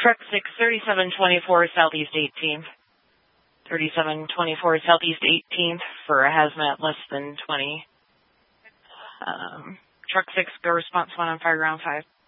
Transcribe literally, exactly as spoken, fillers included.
Truck six, thirty-seven twenty-four Southeast eighteenth. thirty-seven twenty-four Southeast eighteenth for a hazmat less than twenty. Um, truck six, go response one on fire ground five.